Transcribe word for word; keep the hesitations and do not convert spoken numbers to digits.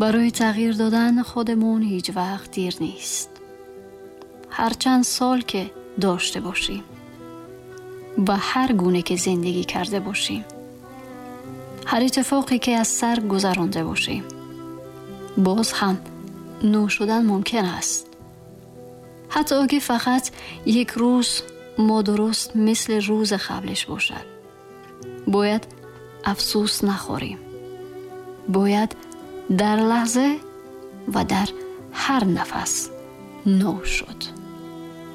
برای تغییر دادن خودمون هیچ وقت دیر نیست. هر چند سال که داشته باشیم و هر گونه که زندگی کرده باشیم، هر اتفاقی که از سر گذرانده باشیم، باز هم نو شدن ممکن است. حتی اگه فقط یک روز ما درست مثل روز قبلش باشد. باید افسوس نخوریم. باید در لحظه و در هر نفس نو شد.